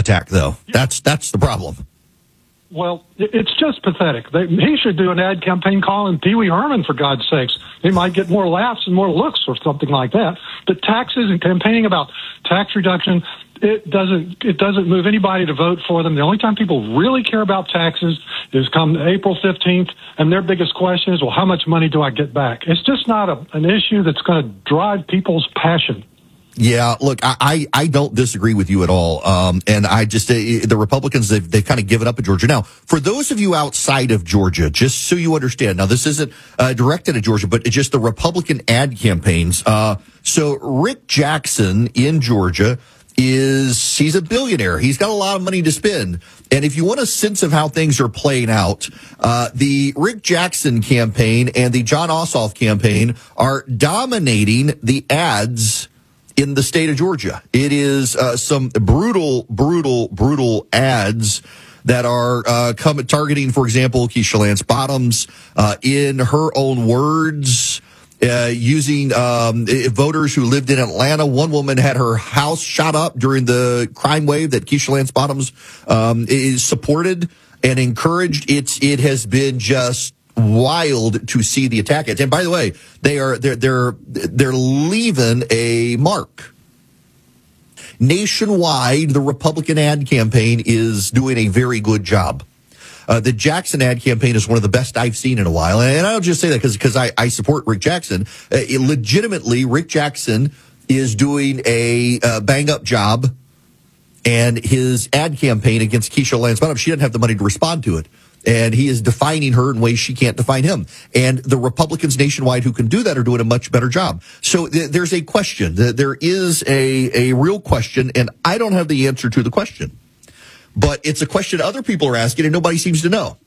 attack, though. That's the problem. Well, it's just pathetic. He should do an ad campaign calling Pee Wee Herman, for God's sakes. He might get more laughs and more looks or something like that. But taxes and campaigning about tax reduction, it doesn't move anybody to vote for them. The only time people really care about taxes is come April 15th, and their biggest question is, well, how much money do I get back? It's just not an issue that's going to drive people's passion. Yeah, look, I don't disagree with you at all. And I just, the Republicans, they've kind of given up in Georgia. Now, for those of you outside of Georgia, just so you understand, now this isn't directed at Georgia, but it's just the Republican ad campaigns. So Rick Jackson in Georgia he's a billionaire. He's got a lot of money to spend. And if you want a sense of how things are playing out, the Rick Jackson campaign and the Jon Ossoff campaign are dominating the ads in the state of Georgia. It is some brutal ads that are targeting, for example, Keisha Lance Bottoms, in her own words, using voters who lived in Atlanta. One woman had her house shot up during the crime wave that Keisha Lance Bottoms is supported and encouraged. It has been just wild to see the attack. And by the way, they're leaving a mark. Nationwide, the Republican ad campaign is doing a very good job. The Jackson ad campaign is one of the best I've seen in a while. And I'll just say that because I support Rick Jackson. Legitimately, Rick Jackson is doing a bang-up job. And his ad campaign against Keisha Lance Bottoms, she doesn't have the money to respond to it. And he is defining her in ways she can't define him. And the Republicans nationwide who can do that are doing a much better job. So there's a question. There is a real question, and I don't have the answer to the question. But it's a question other people are asking, and nobody seems to know.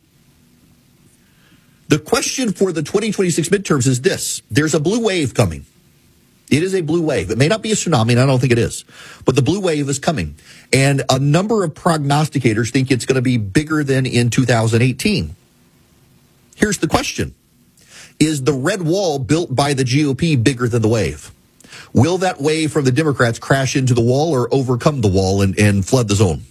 The question for the 2026 midterms is this. There's a blue wave coming. It is a blue wave. It may not be a tsunami, and I don't think it is. But the blue wave is coming. And a number of prognosticators think it's going to be bigger than in 2018. Here's the question. Is the red wall built by the GOP bigger than the wave? Will that wave from the Democrats crash into the wall or overcome the wall and flood the zone?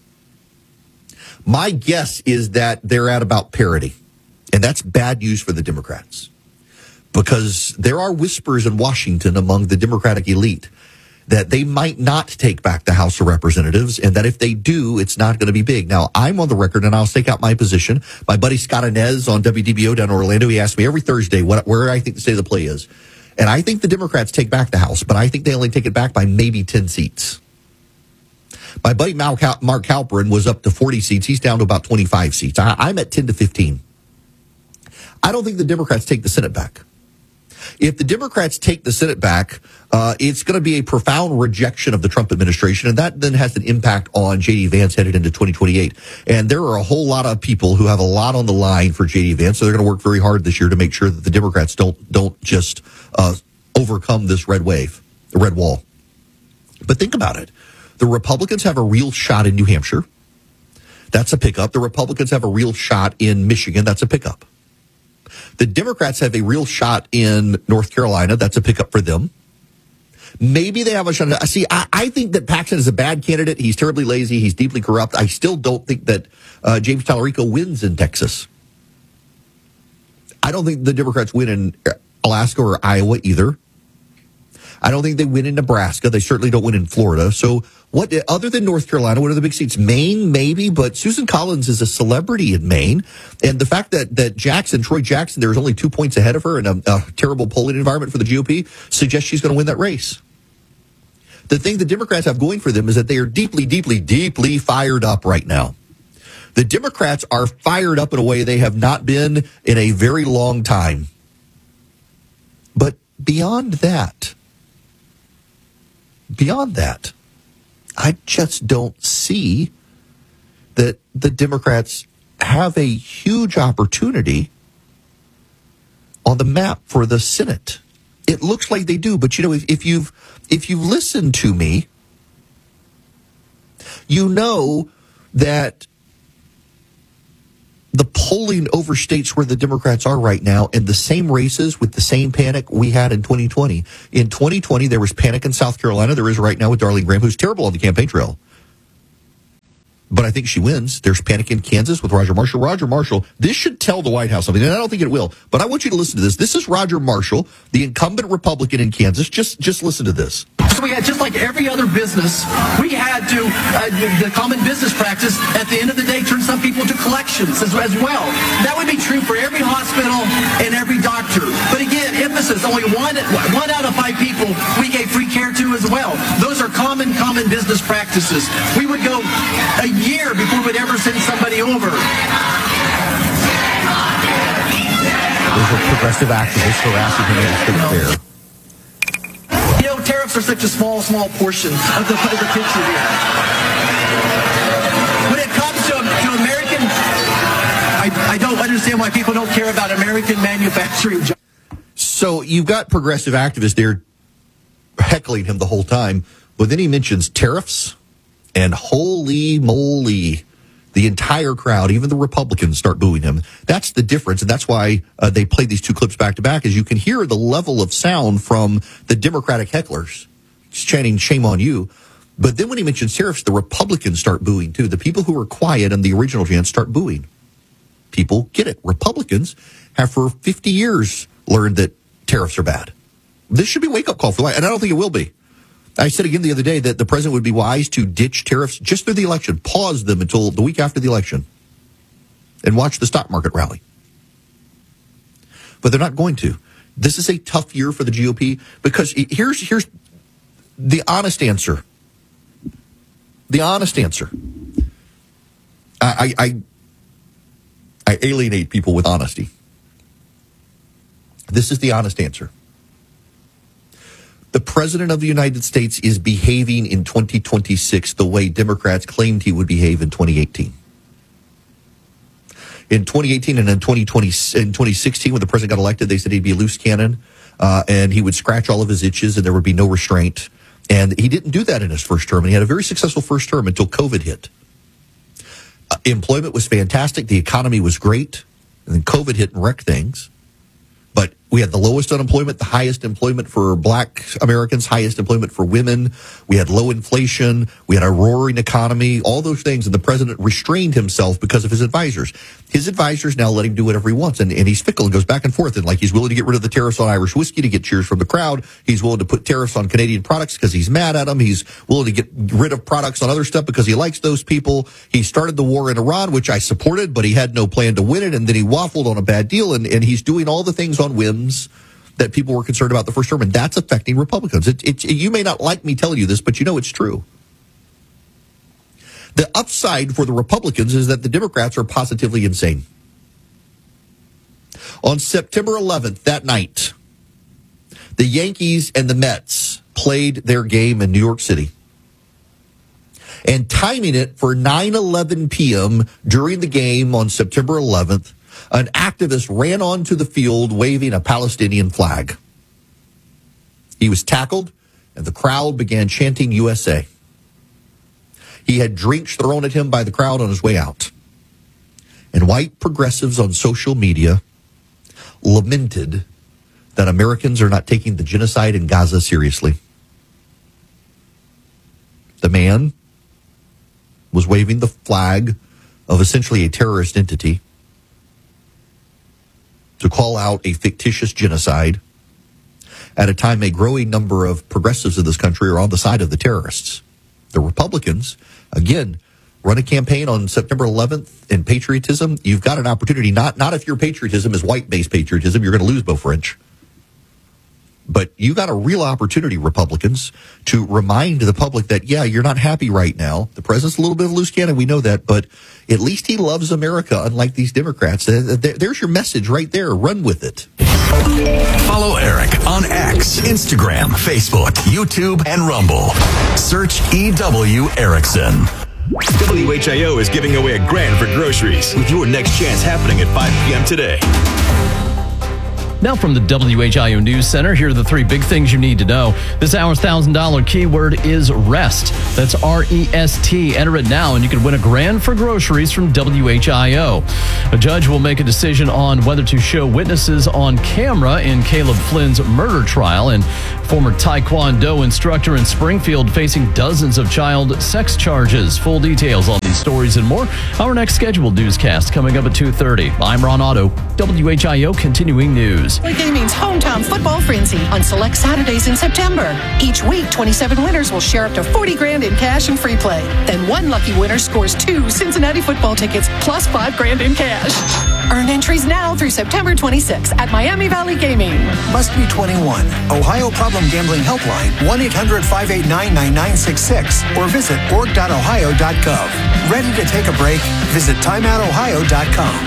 My guess is that they're at about parity. And that's bad news for the Democrats. Because there are whispers in Washington among the Democratic elite that they might not take back the House of Representatives, and that if they do, it's not going to be big. Now, I'm on the record, and I'll stake out my position. My buddy Scott Inez on WDBO down in Orlando, he asks me every Thursday where I think the state of the play is. And I think the Democrats take back the House, but I think they only take it back by maybe 10 seats. My buddy Mark Halperin was up to 40 seats. He's down to about 25 seats. I'm at 10 to 15. I don't think the Democrats take the Senate back. If the Democrats take the Senate back, it's going to be a profound rejection of the Trump administration, and that then has an impact on J.D. Vance headed into 2028. And there are a whole lot of people who have a lot on the line for J.D. Vance, so they're going to work very hard this year to make sure that the Democrats don't just overcome this red wave, the red wall. But think about it. The Republicans have a real shot in New Hampshire. That's a pickup. The Republicans have a real shot in Michigan. That's a pickup. The Democrats have a real shot in North Carolina. That's a pickup for them. Maybe they have a shot. See, I think that Paxton is a bad candidate. He's terribly lazy. He's deeply corrupt. I still don't think that James Tallarico wins in Texas. I don't think the Democrats win in Alaska or Iowa either. I don't think they win in Nebraska. They certainly don't win in Florida. So what, other than North Carolina, what are the big seats? Maine, maybe, but Susan Collins is a celebrity in Maine. And the fact that Troy Jackson, there's only 2 points ahead of her in a terrible polling environment for the GOP suggests she's going to win that race. The thing the Democrats have going for them is that they are deeply, deeply, deeply fired up right now. The Democrats are fired up in a way they have not been in a very long time. But beyond that, I just don't see that the Democrats have a huge opportunity on the map for the Senate. It looks like they do, but you know, if you've listened to me, you know that the polling overstates where the Democrats are right now in the same races with the same panic we had in 2020. In 2020, there was panic in South Carolina. There is right now with Darlene Graham, who's terrible on the campaign trail. but I think she wins. There's panic in Kansas with Roger Marshall. Roger Marshall, this should tell the White House something, and I don't think it will, but I want you to listen to this. This is Roger Marshall, the incumbent Republican in Kansas. Just listen to this. So we had, just like every other business, we had to, the common business practice, at the end of the day, turn some people to collections as well. That would be true for every hospital and every doctor. But again, emphasis, only one out of 5 people we gave free care to as well. Those are common business practices. We would go a year before we'd ever send somebody over. There's a progressive activist harassing him at a state fair. You know, tariffs are such a small portion of the picture here. When it comes to American, I don't understand why people don't care about American manufacturing jobs. So you've got progressive activists there heckling him the whole time, but then he mentions tariffs, and holy moly, the entire crowd, even the Republicans, start booing him. That's the difference, and that's why they played these two clips back to back, as you can hear the level of sound from the Democratic hecklers chanting, "Shame on you." But then when he mentions tariffs, the Republicans start booing too. The people who were quiet in the original chant start booing. People get it. Republicans have for 50 years learned that tariffs are bad. This should be a wake-up call for life, and I don't think it will be. I said again the other day that the president would be wise to ditch tariffs just through the election, pause them until the week after the election, and watch the stock market rally. But they're not going to. This is a tough year for the GOP, because here's the honest answer. The honest answer. I alienate people with honesty. This is the honest answer. The president of the United States is behaving in 2026 the way Democrats claimed he would behave in 2018. In 2018 and in 2016, when the president got elected, they said he'd be a loose cannon, and he would scratch all of his itches and there would be no restraint. And he didn't do that in his first term, and he had a very successful first term until COVID hit. Employment was fantastic. The economy was great. And then COVID hit and wrecked things. But we had the lowest unemployment, the highest employment for black Americans, highest employment for women. We had low inflation. We had a roaring economy, all those things. And the president restrained himself because of his advisors. His advisors now let him do whatever he wants. And he's fickle and goes back and forth. And like, he's willing to get rid of the tariffs on Irish whiskey to get cheers from the crowd. He's willing to put tariffs on Canadian products because he's mad at them. He's willing to get rid of products on other stuff because he likes those people. He started the war in Iran, which I supported, but he had no plan to win it. And then he waffled on a bad deal. And he's doing all the things on whims that people were concerned about the first term, and that's affecting Republicans. You may not like me telling you this, but you know it's true. The upside for the Republicans is that the Democrats are positively insane. On September 11th, that night, the Yankees and the Mets played their game in New York City. And timing it for 9:11 p.m. during the game on September 11th, an activist ran onto the field waving a Palestinian flag. He was tackled, and the crowd began chanting USA. He had drinks thrown at him by the crowd on his way out. And white progressives on social media lamented that Americans are not taking the genocide in Gaza seriously. The man was waving the flag of essentially a terrorist entity to call out a fictitious genocide at a time a growing number of progressives in this country are on the side of the terrorists. The Republicans, again, run a campaign on September 11th in patriotism. You've got an opportunity, not if your patriotism is white-based patriotism, you're going to lose, Beau French. But you got a real opportunity, Republicans, to remind the public that, yeah, you're not happy right now. The president's a little bit of a loose cannon, we know that, but at least he loves America, unlike these Democrats. There's your message right there. Run with it. Follow Eric on X, Instagram, Facebook, YouTube, and Rumble. Search EW Erickson. WHIO is giving away $1,000 for groceries with your next chance happening at 5 p.m. today. Now from the WHIO News Center, here are the three big things you need to know. This hour's $1,000 keyword is REST. That's R-E-S-T. Enter it now and you can win $1,000 for groceries from WHIO. A judge will make a decision on whether to show witnesses on camera in Caleb Flynn's murder trial, and former Taekwondo instructor in Springfield facing dozens of child sex charges. Full details on these stories and more. Our next scheduled newscast coming up at 2:30. I'm Ron Otto, WHIO Continuing News. Gaming's hometown football frenzy on select Saturdays in September. Each week, 27 winners will share up to $40,000 in cash and free play. Then one lucky winner scores 2 Cincinnati football tickets plus $5,000 in cash. Earn entries now through September 26 at Miami Valley Gaming. Must be 21. Ohio Problem Gambling Helpline, 1-800-589-9966, or visit org.ohio.gov. Ready to take a break? Visit timeoutohio.com.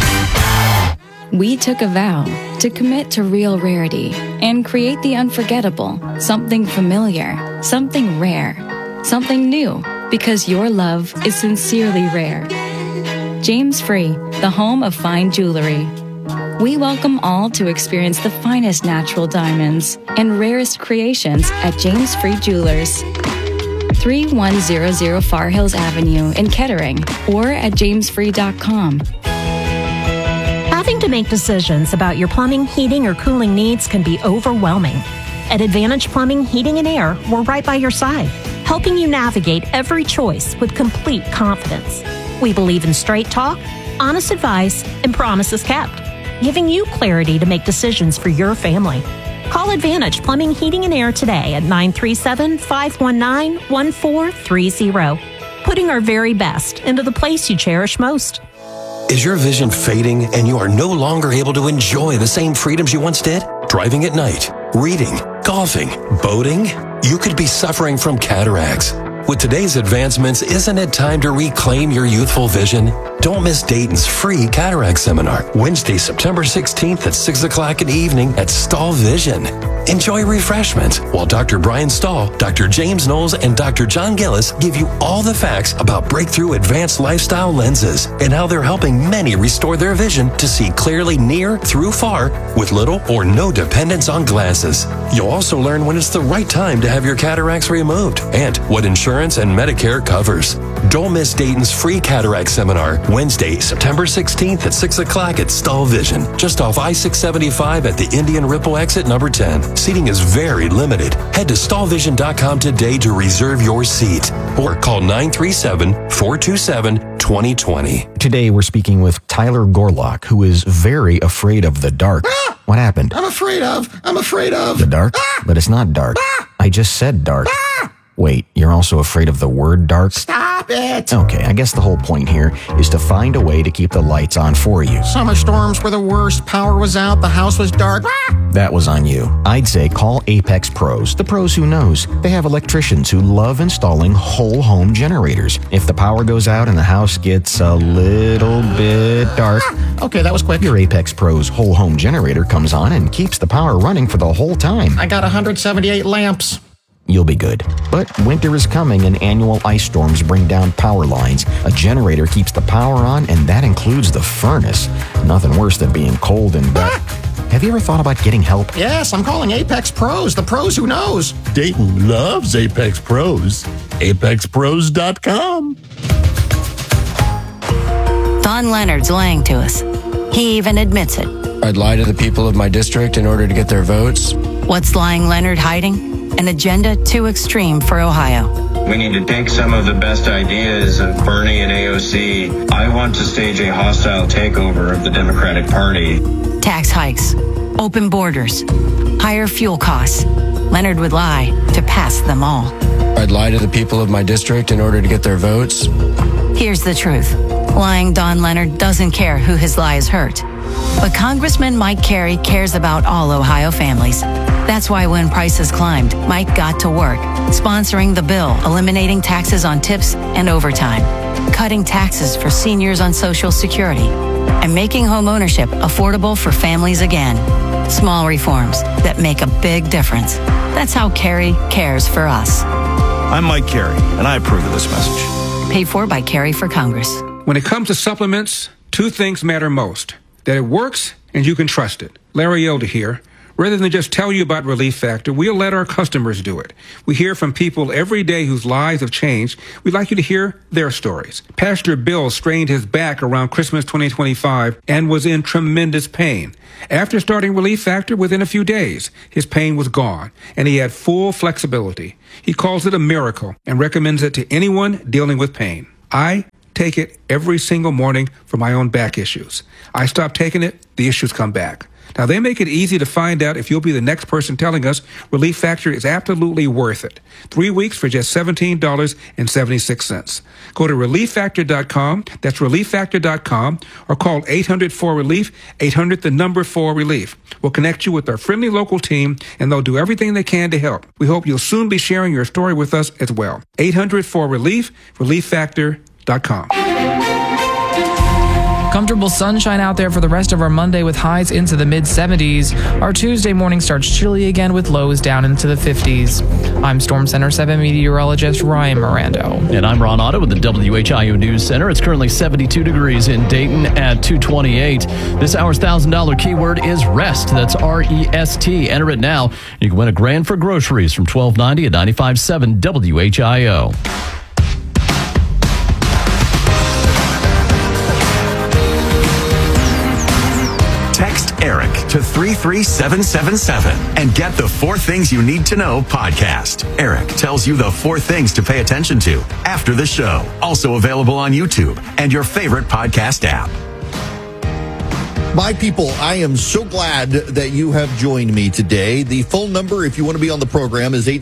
We took a vow to commit to real rarity and create the unforgettable, something familiar, something rare, something new, because your love is sincerely rare. James Free, the home of fine jewelry. We welcome all to experience the finest natural diamonds and rarest creations at James Free Jewelers. 3100 Far Hills Avenue in Kettering, or at jamesfree.com. Having to make decisions about your plumbing, heating, or cooling needs can be overwhelming. At Advantage Plumbing, Heating, and Air, we're right by your side, helping you navigate every choice with complete confidence. We believe in straight talk, honest advice, and promises kept, giving you clarity to make decisions for your family. Call Advantage Plumbing, Heating, and Air today at 937-519-1430, putting our very best into the place you cherish most. Is your vision fading and you are no longer able to enjoy the same freedoms you once did? Driving at night, reading, golfing, boating? You could be suffering from cataracts. With today's advancements, isn't it time to reclaim your youthful vision? Don't miss Dayton's free cataract seminar, Wednesday, September 16th at 6 o'clock in the evening at Stahl Vision. Enjoy refreshments while Dr. Brian Stahl, Dr. James Knowles, and Dr. John Gillis give you all the facts about breakthrough advanced lifestyle lenses and how they're helping many restore their vision to see clearly near through far with little or no dependence on glasses. You'll also learn when it's the right time to have your cataracts removed and what insurance and Medicare covers. Don't miss Dayton's free cataract seminar, Wednesday, September 16th at 6 o'clock at Stahl Vision, just off I-675 at the Indian Ripple exit number 10. Seating is very limited. Head to stahlvision.com today to reserve your seat or call 937-427-2020. Today we're speaking with Tyler Gorlock, who is very afraid of the dark. What happened? I'm afraid of. The dark? But it's not dark. I just said dark. Wait, you're also afraid of the word dark? Stop it! Okay, I guess the whole point here is to find a way to keep the lights on for you. Summer storms were the worst. Power was out. The house was dark. That was on you. I'd say call Apex Pros, the pros who knows. They have electricians who love installing whole home generators. If the power goes out and the house gets a little bit dark, okay, that was quick. Your Apex Pros whole home generator comes on and keeps the power running for the whole time. I got 178 lamps. You'll be good. But winter is coming and annual ice storms bring down power lines. A generator keeps the power on, and that includes the furnace. Nothing worse than being cold and wet. Have you ever thought about getting help? Yes, I'm calling Apex Pros, the pros who knows. Dayton loves Apex Pros. ApexPros.com. Don Leonard's lying to us. He even admits it. I'd lie to the people of my district in order to get their votes. What's lying Leonard hiding? An agenda too extreme for Ohio. We need to take some of the best ideas of Bernie and AOC. I want to stage a hostile takeover of the Democratic Party. Tax hikes, open borders, higher fuel costs. Leonard would lie to pass them all. I'd lie to the people of my district in order to get their votes. Here's the truth. Lying Don Leonard doesn't care who his lies hurt. But Congressman Mike Carey cares about all Ohio families. That's why when prices climbed, Mike got to work, sponsoring the bill, eliminating taxes on tips and overtime, cutting taxes for seniors on Social Security, and making home ownership affordable for families again. Small reforms that make a big difference. That's how Carey cares for us. I'm Mike Carey, and I approve of this message. Paid for by Carey for Congress. When it comes to supplements, two things matter most: that it works and you can trust it. Larry Elder here. Rather than just tell you about Relief Factor, we'll let our customers do it. We hear from people every day whose lives have changed. We'd like you to hear their stories. Pastor Bill strained his back around Christmas 2025 and was in tremendous pain. After starting Relief Factor, within a few days, his pain was gone, and he had full flexibility. He calls it a miracle and recommends it to anyone dealing with pain. I take it every single morning for my own back issues. I stop taking it, the issues come back. Now, they make it easy to find out if you'll be the next person telling us Relief Factor is absolutely worth it. 3 weeks for just $17.76. Go to ReliefFactor.com, that's ReliefFactor.com, or call 800-4RELIEF, 800-4RELIEF. We'll connect you with our friendly local team, and they'll do everything they can to help. We hope you'll soon be sharing your story with us as well. 800-4RELIEF, ReliefFactor.com. Comfortable sunshine out there for the rest of our Monday with highs into the mid-70s. Our Tuesday morning starts chilly again with lows down into the 50s. I'm Storm Center 7 meteorologist Ryan Mirando. And I'm Ron Otto with the WHIO News Center. It's currently 72 degrees in Dayton at 228. This hour's $1,000 keyword is REST. That's R-E-S-T. Enter it now. You can win a grand for groceries from 1290 at 95.7 WHIO. Text ERIC to 33777 and get the 4 Things You Need to Know podcast. ERIC tells you the 4 things to pay attention to after the show. Also available on YouTube and your favorite podcast app. My people, I am so glad that you have joined me today. The phone number, if you want to be on the program, is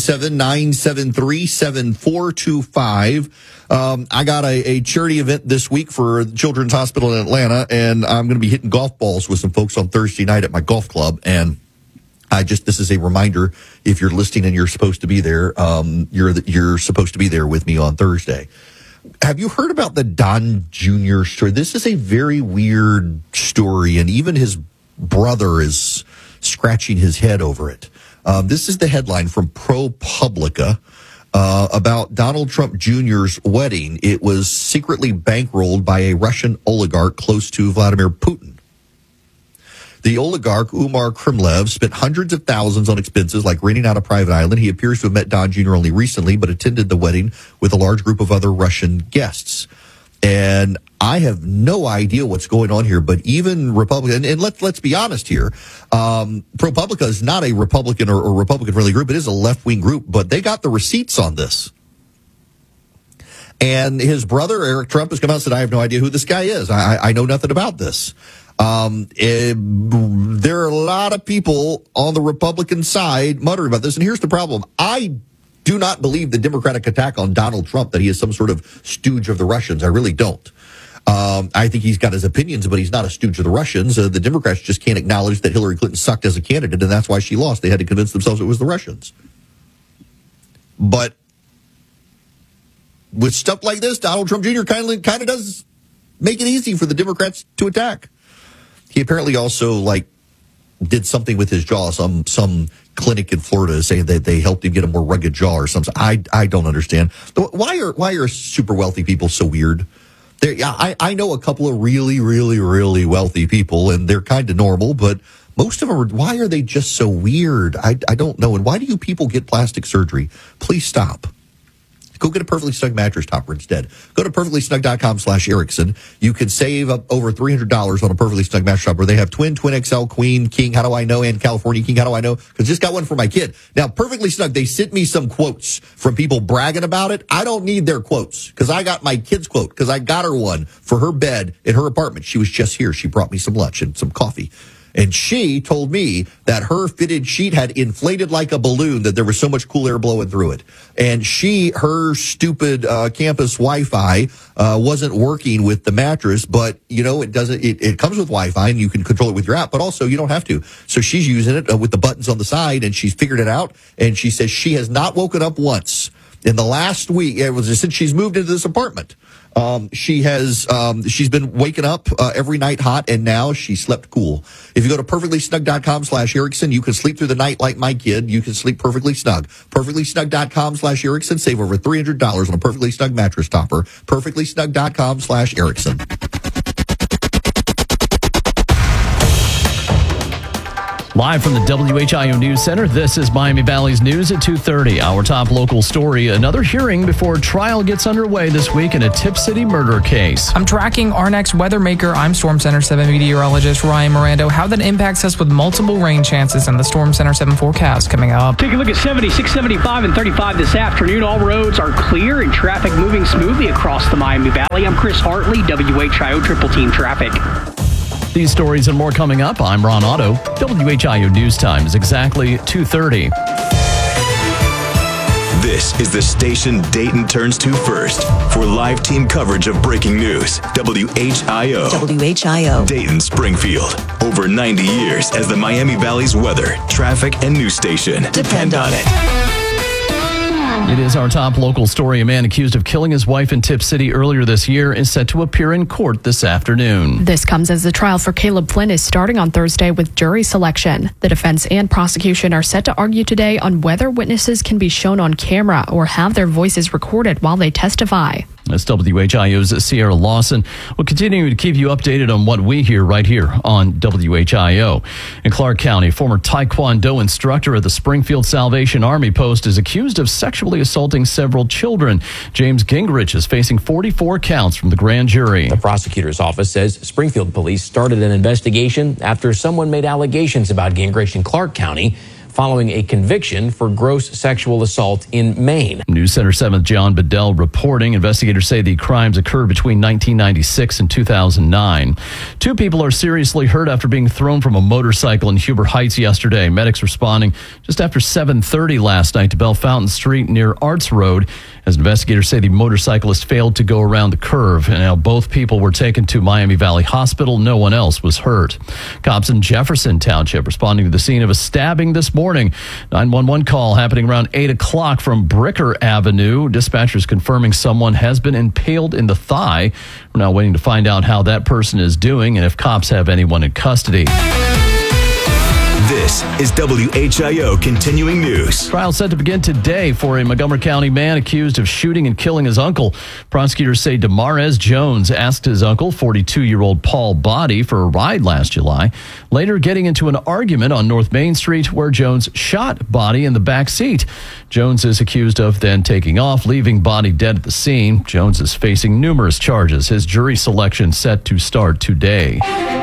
877-973-7425. I got a charity event this week for Children's Hospital in Atlanta, and I'm going to be hitting golf balls with some folks on Thursday night at my golf club. And this is a reminder, if you're listening and you're supposed to be there, you're supposed to be there with me on Thursday. Have you heard about the Don Jr. story? This is a very weird story, and even his brother is scratching his head over it. This is the headline from ProPublica about Donald Trump Jr.'s wedding. It was secretly bankrolled by a Russian oligarch close to Vladimir Putin. The oligarch, Umar Kremlev, spent hundreds of thousands on expenses like renting out a private island. He appears to have met Don Jr. only recently, but attended the wedding with a large group of other Russian guests. And I have no idea what's going on here, but even Republican, and let's be honest here, ProPublica is not a Republican or Republican-friendly group. It is a left-wing group, but they got the receipts on this. And his brother, Eric Trump, has come out and said, I have no idea who this guy is. I know nothing about this. There are a lot of people on the Republican side muttering about this. And here's the problem. I do not believe the Democratic attack on Donald Trump, that he is some sort of stooge of the Russians. I really don't. I think he's got his opinions, but he's not a stooge of the Russians. The Democrats just can't acknowledge that Hillary Clinton sucked as a candidate, and that's why she lost. They had to convince themselves it was the Russians. But with stuff like this, Donald Trump Jr. kind of does make it easy for the Democrats to attack. He apparently also did something with his jaw, some clinic in Florida saying that they helped him get a more rugged jaw or something. I don't understand. Why are super wealthy people so weird? I know a couple of really, really, really wealthy people, and they're kind of normal, but most of them why are they just so weird? I don't know. And why do you people get plastic surgery? Please stop. Go get a Perfectly Snug mattress topper instead. Go to perfectlysnug.com/Erickson. You can save up over $300 on a Perfectly Snug mattress topper. They have twin XL, queen, king, how do I know, and California king, how do I know? Because just got one for my kid. Now, Perfectly Snug, they sent me some quotes from people bragging about it. I don't need their quotes because I got my kid's quote because I got her one for her bed in her apartment. She was just here. She brought me some lunch and some coffee. And she told me that her fitted sheet had inflated like a balloon, that there was so much cool air blowing through it. And her stupid campus Wi-Fi wasn't working with the mattress, but it comes with Wi-Fi and you can control it with your app, but also you don't have to. So she's using it with the buttons on the side, and she's figured it out. And she says she has not woken up once in the last week. It was since she's moved into this apartment. She's been waking up every night hot, and now she slept cool. If you go to perfectlysnug.com/Erickson, you can sleep through the night like my kid. You can sleep perfectly snug. Perfectlysnug.com/Erickson. Save over $300 on a Perfectly Snug mattress topper. Perfectlysnug.com/Erickson. Live from the WHIO News Center, this is Miami Valley's News at 2:30. Our top local story, another hearing before trial gets underway this week in a Tip City murder case. I'm tracking our next weather maker. I'm Storm Center 7 meteorologist Ryan Mirando. How that impacts us with multiple rain chances and the Storm Center 7 forecast coming up. Take a look at 76, 75, and 35 this afternoon. All roads are clear and traffic moving smoothly across the Miami Valley. I'm Chris Hartley, WHIO Triple Team Traffic. These stories and more coming up. I'm Ron Otto. WHIO News Time is exactly 2:30. This is the station Dayton turns to first for live team coverage of breaking news. WHIO. WHIO. Dayton Springfield. Over 90 years as the Miami Valley's weather, traffic, and news station. Depend on it. It is our top local story. A man accused of killing his wife in Tip City earlier this year is set to appear in court this afternoon. This comes as the trial for Caleb Flynn is starting on Thursday with jury selection. The defense and prosecution are set to argue today on whether witnesses can be shown on camera or have their voices recorded while they testify. That's WHIO's Sierra Lawson. We'll continue to keep you updated on what we hear right here on WHIO. In Clark County, former Taekwondo instructor at the Springfield Salvation Army Post is accused of sexually assaulting several children. James Gingrich is facing 44 counts from the grand jury. The prosecutor's office says Springfield police started an investigation after someone made allegations about Gingrich in Clark County following a conviction for gross sexual assault in Maine. News Center 7's John Bedell reporting. Investigators say the crimes occurred between 1996 and 2009. Two people are seriously hurt after being thrown from a motorcycle in Huber Heights yesterday. Medics responding just after 7:30 last night to Bell Fountain Street near Arts Road, as investigators say the motorcyclist failed to go around the curve. And now both people were taken to Miami Valley Hospital. No one else was hurt. Cops in Jefferson Township responding to the scene of a stabbing this morning. 911 call happening around 8 o'clock from Bricker Avenue. Dispatchers confirming someone has been impaled in the thigh. We're now waiting to find out how that person is doing and if cops have anyone in custody. This is WHIO Continuing News. Trial set to begin today for a Montgomery County man accused of shooting and killing his uncle. Prosecutors say Demarez Jones asked his uncle, 42-year-old Paul Body, for a ride last July, later getting into an argument on North Main Street where Jones shot Body in the back seat. Jones is accused of then taking off, leaving Body dead at the scene. Jones is facing numerous charges. His jury selection set to start today.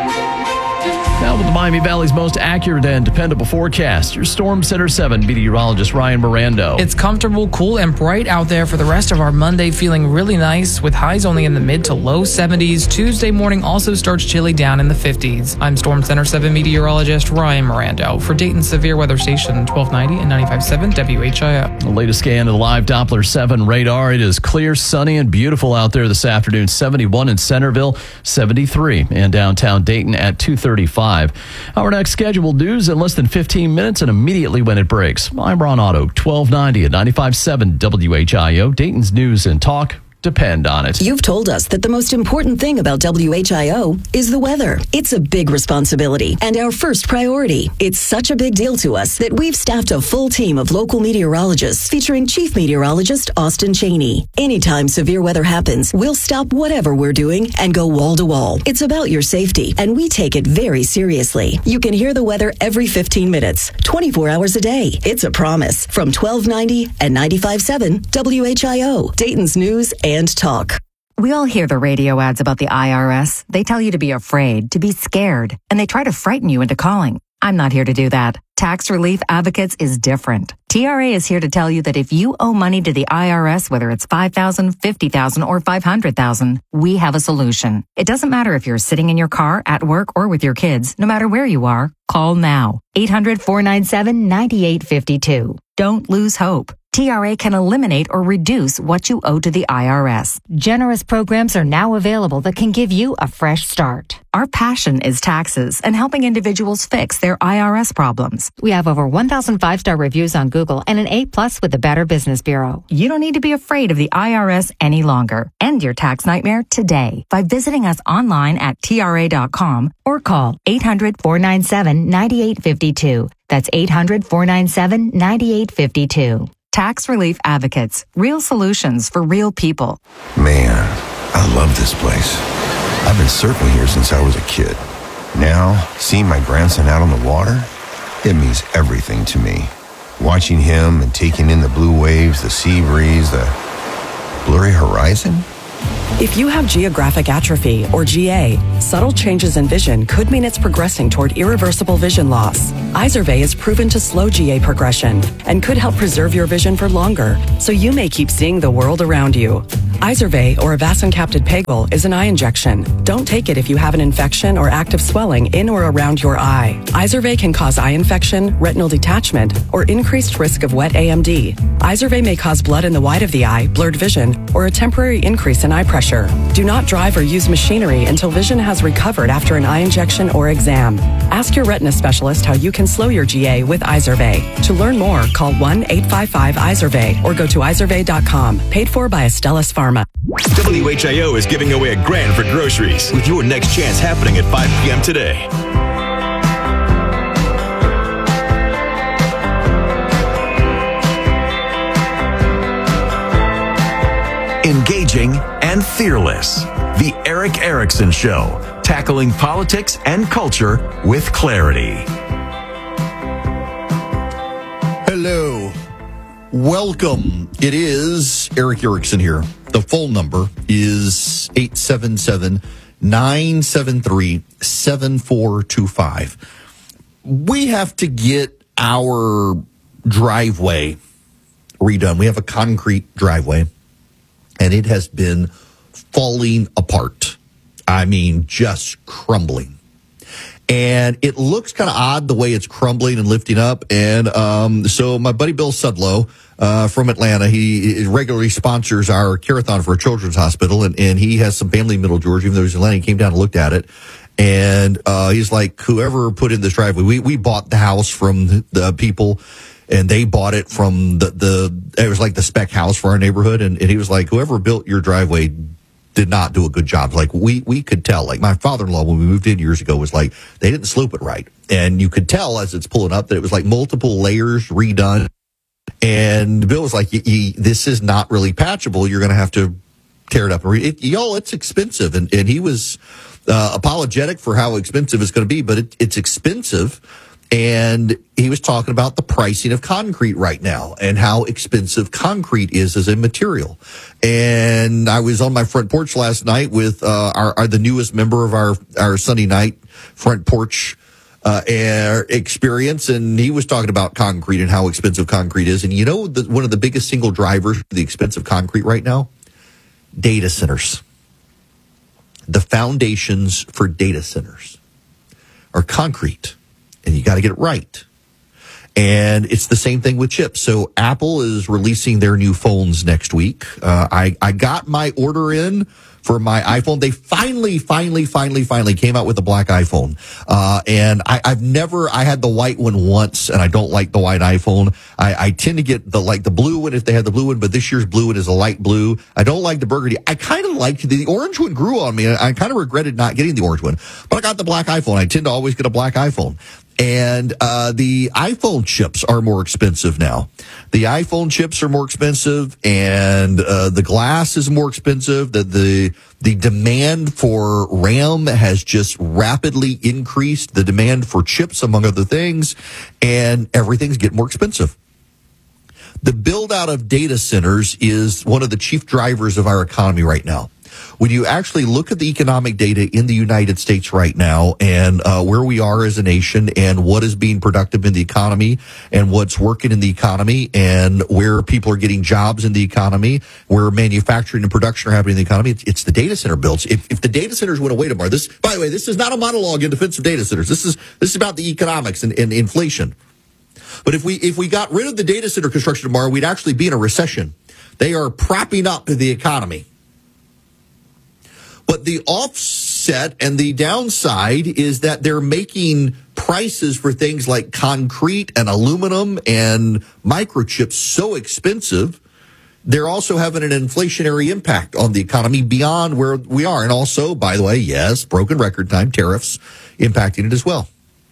Now with the Miami Valley's most accurate and dependable forecast, your Storm Center 7 meteorologist Ryan Mirando. It's comfortable, cool, and bright out there for the rest of our Monday, feeling really nice with highs only in the mid to low 70s. Tuesday morning also starts chilly down in the 50s. I'm Storm Center 7 meteorologist Ryan Mirando for Dayton's Severe Weather Station 1290 and 95.7 WHIO. The latest scan of the live Doppler 7 radar. It is clear, sunny, and beautiful out there this afternoon. 71 in Centerville, 73 in downtown Dayton at 2:35. Our next scheduled news in less than 15 minutes and immediately when it breaks. I'm Ron Otto, 1290 at 95.7 WHIO, Dayton's News and Talk. Depend on it. You've told us that the most important thing about WHIO is the weather. It's a big responsibility and our first priority. It's such a big deal to us that we've staffed a full team of local meteorologists featuring Chief Meteorologist Austin Cheney. Anytime severe weather happens, we'll stop whatever we're doing and go wall to wall. It's about your safety, and we take it very seriously. You can hear the weather every 15 minutes, 24 hours a day. It's a promise. From 1290 and 95.7 WHIO, Dayton's News and Talk. We all hear the radio ads about the IRS. They tell you to be afraid, to be scared, and they try to frighten you into calling. I'm not here to do that. Tax Relief Advocates is different. TRA is here to tell you that if you owe money to the IRS, whether it's $5,000, $50,000, or $500,000, we have a solution. It doesn't matter if you're sitting in your car, at work, or with your kids. No matter where you are, call now. 800-497-9852. Don't lose hope. TRA can eliminate or reduce what you owe to the IRS. Generous programs are now available that can give you a fresh start. Our passion is taxes and helping individuals fix their IRS problems. We have over 1,000 5-star reviews on Google and an A+ with the Better Business Bureau. You don't need to be afraid of the IRS any longer. End your tax nightmare today by visiting us online at TRA.com or call 800-497-9852. That's 800-497-9852. Tax Relief Advocates. Real solutions for real people. Man, I love this place. I've been surfing here since I was a kid. Now, seeing my grandson out on the water, It means everything to me. Watching him and taking in the blue waves, the sea breeze, the blurry horizon. If you have geographic atrophy, or GA, subtle changes in vision could mean it's progressing toward irreversible vision loss. Izervay is proven to slow GA progression and could help preserve your vision for longer, so you may keep seeing the world around you. Izervay, or avacincaptad pegol, is an eye injection. Don't take it if you have an infection or active swelling in or around your eye. Izervay can cause eye infection, retinal detachment, or increased risk of wet AMD. Izervay may cause blood in the white of the eye, blurred vision, or a temporary increase in eye pressure. Do not drive or use machinery until vision has recovered after an eye injection or exam. Ask your retina specialist how you can slow your GA with Izervay. To learn more, call 1-855-IZERVAY or go to izervay.com. Paid for by Astellas Pharma. WHIO is giving away $1,000 for groceries with your next chance happening at 5 p.m. today. Engaging and fearless. The Eric Erickson Show, tackling politics and culture with clarity. Hello. Welcome. It is Eric Erickson here. The phone number is 877-973-7425. We have to get our driveway redone. We have a concrete driveway, and it has been falling apart. I mean, just crumbling. And it looks kind of odd the way it's crumbling and lifting up. And so my buddy Bill Sudlow from Atlanta, he regularly sponsors our Carathon for a Children's Hospital. And he has some family in Middle Georgia, even though he's in Atlanta. He came down and looked at it. And he's like, whoever put in this driveway, we bought the house from the people, and they bought it from it was like the spec house for our neighborhood. And he was like, whoever built your driveway did not do a good job. Like we could tell, like my father-in-law, when we moved in years ago, was like, they didn't slope it right. And you could tell as it's pulling up that it was like multiple layers redone. And Bill was like, this is not really patchable. You're going to have to tear it up. It's expensive. And he was apologetic for how expensive it's going to be, but it's expensive. And he was talking about the pricing of concrete right now and how expensive concrete is as a material. And I was on my front porch last night with the newest member of our Sunday night front porch experience, and he was talking about concrete and how expensive concrete is. And you know, one of the biggest single drivers for the expensive concrete right now? Data centers. The foundations for data centers are concrete. And you got to get it right. And it's the same thing with chips. So Apple is releasing their new phones next week. I got my order in for my iPhone. They finally came out with a black iPhone. And I had the white one once, and I don't like the white iPhone. I tend to get the blue one if they had the blue one, but this year's blue one is a light blue. I don't like the burgundy. I kind of liked the orange one grew on me, and I kind of regretted not getting the orange one. But I got the black iPhone. I tend to always get a black iPhone. And the iPhone chips are more expensive now. The iPhone chips are more expensive, and the glass is more expensive. The demand for RAM has just rapidly increased. The demand for chips, among other things, and everything's getting more expensive. The build out of data centers is one of the chief drivers of our economy right now. When you actually look at the economic data in the United States right now and where we are as a nation and what is being productive in the economy and what's working in the economy and where people are getting jobs in the economy, where manufacturing and production are happening in the economy, it's the data center builds. If the data centers went away tomorrow, by the way, this is not a monologue in defense of data centers. This is about the economics and inflation. But if we got rid of the data center construction tomorrow, we'd actually be in a recession. They are propping up the economy. But the offset and the downside is that they're making prices for things like concrete and aluminum and microchips so expensive, they're also having an inflationary impact on the economy beyond where we are. And also, by the way, yes, broken record time, tariffs impacting it as well.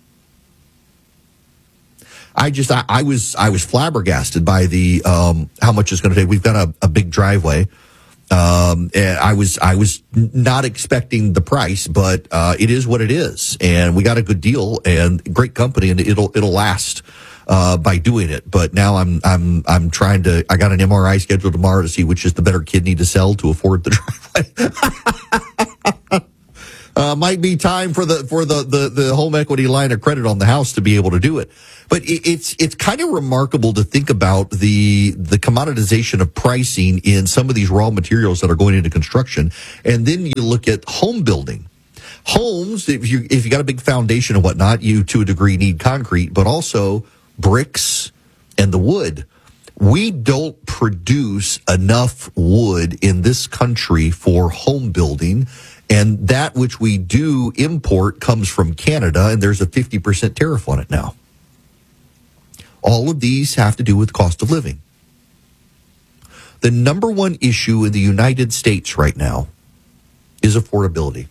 I was flabbergasted by the how much it's going to take. We've got a big driveway. I was not expecting the price, but it is what it is, and we got a good deal and great company, and it'll last by doing it. But now I'm trying to. I got an MRI scheduled tomorrow to see which is the better kidney to sell to afford the driveway. Might be time for the home equity line of credit on the house to be able to do it. But it's kind of remarkable to think about the commoditization of pricing in some of these raw materials that are going into construction. And then you look at home building. Homes, if you got a big foundation and whatnot, you to a degree need concrete, but also bricks and the wood. We don't produce enough wood in this country for home building. And that which we do import comes from Canada, and there's a 50% tariff on it now. All of these have to do with cost of living. The number one issue in the United States right now is affordability.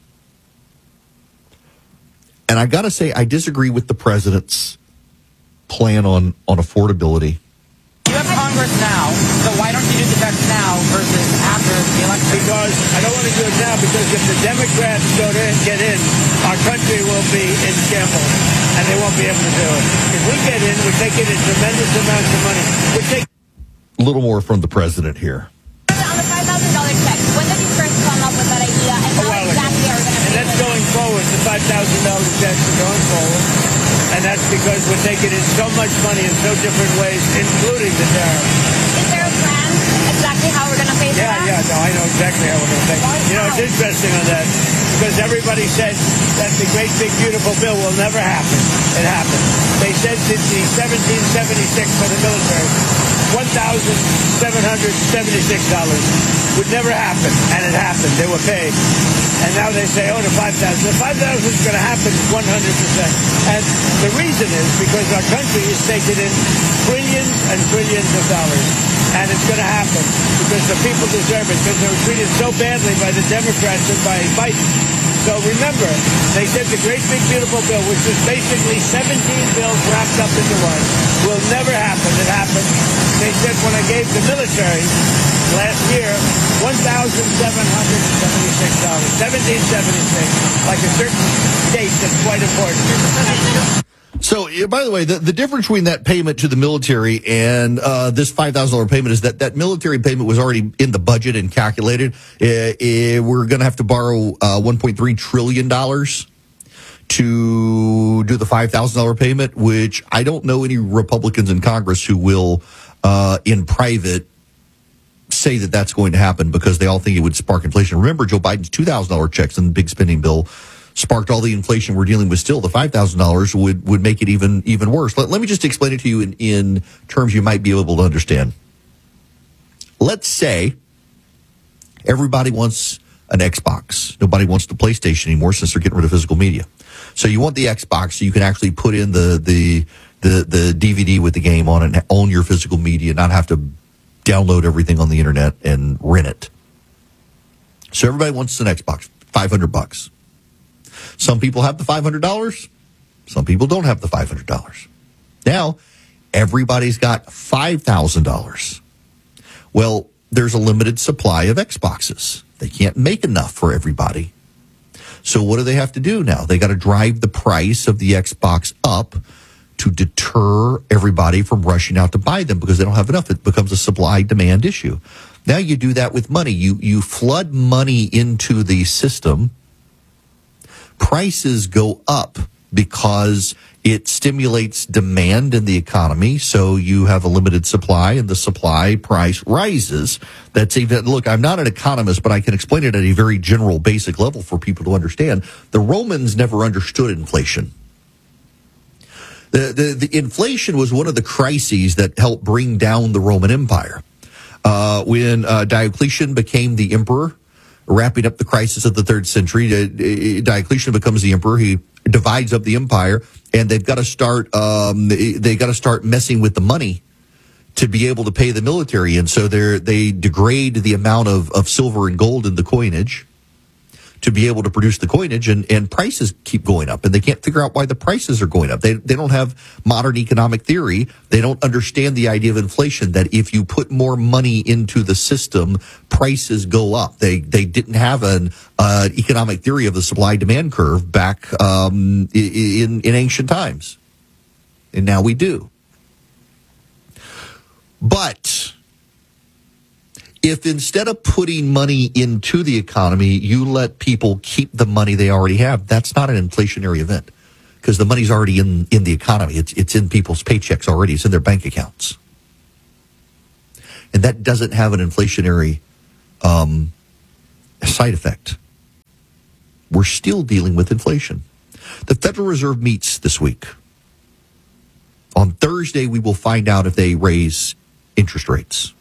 And I got to say, I disagree with the president's plan on affordability. You have Congress now, so why don't you do the checks now versus after the election? Because I don't want to do it now, because if the Democrats get in, our country will be in shambles, and they won't be able to do it. If we get in, we're taking in tremendous amounts of money. A little more from the president here. On the $5,000 check, when did you first come up with that idea, and how exactly are we going to pay? And that's going forward. The $5,000 checks are going forward. And that's because we're taking in so much money in so different ways, including the tariff. Is there a plan exactly how we're going to pay for that? Yeah, no, I know exactly how we're going to pay. You know, it's interesting on that, because everybody said that the great big beautiful bill will never happen. It happened. They said since the 1776 for the military, $1,776 would never happen, and it happened. They were paid. And now they say, the 5,000. The 5,000 is going to happen 100%. And the reason is because our country is taking in trillions and trillions of dollars. And it's going to happen because the people deserve it, because they were treated so badly by the Democrats and by Biden. So remember, they said the great big beautiful bill, which was basically 17 bills wrapped up into one, will never happen. It happened. They said when I gave the military last year $1,776, 1776, like a certain date that's quite important. So, by the way, the difference between that payment to the military and this $5,000 payment is that military payment was already in the budget and calculated. We're going to have to borrow $1.3 trillion to do the $5,000 payment, which I don't know any Republicans in Congress who will, in private, say that that's going to happen because they all think it would spark inflation. Remember, Joe Biden's $2,000 checks in the big spending bill sparked all the inflation we're dealing with. Still, the $5,000 would make it even worse. Let me just explain it to you in terms you might be able to understand. Let's say everybody wants an Xbox. Nobody wants the PlayStation anymore since they're getting rid of physical media. So you want the Xbox so you can actually put in the DVD with the game on it and own your physical media, not have to download everything on the internet and rent it. So everybody wants an Xbox, $500. Some people have the $500. Some people don't have the $500. Now, everybody's got $5,000. Well, there's a limited supply of Xboxes. They can't make enough for everybody. So what do they have to do now? They got to drive the price of the Xbox up to deter everybody from rushing out to buy them because they don't have enough. It becomes a supply-demand issue. Now you do that with money. You flood money into the system. Prices go up because it stimulates demand in the economy, so you have a limited supply, and the supply price rises. That's even, look, I'm not an economist, but I can explain it at a very general, basic level for people to understand. The Romans never understood inflation. The inflation was one of the crises that helped bring down the Roman Empire. When Diocletian became the emperor, wrapping up the crisis of the 3rd century, Diocletian becomes the emperor. He divides up the empire, and they've got to start. They got to start messing with the money to be able to pay the military, and so they degrade the amount of silver and gold in the coinage to be able to produce the coinage, and prices keep going up, and they can't figure out why the prices are going up. They don't have modern economic theory. They don't understand the idea of inflation, that if you put more money into the system, prices go up. They didn't have an economic theory of the supply-demand curve back in ancient times, and now we do. But if instead of putting money into the economy, you let people keep the money they already have, that's not an inflationary event, because the money's already in the economy. It's in people's paychecks already. It's in their bank accounts. And that doesn't have an inflationary side effect. We're still dealing with inflation. The Federal Reserve meets this week. On Thursday, we will find out if they raise interest rates.